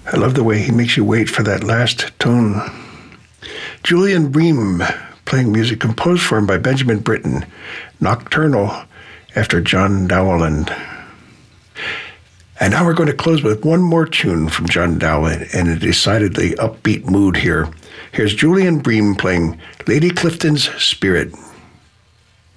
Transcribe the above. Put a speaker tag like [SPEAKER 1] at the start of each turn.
[SPEAKER 1] I love the way he makes you wait for that last tone. Julian Bream, playing music composed for him by Benjamin Britten, Nocturnal, after John Dowland. And now we're going to close with one more tune from John Dowland in a decidedly upbeat mood here. Here's Julian Bream playing Lady Clifton's Spirit.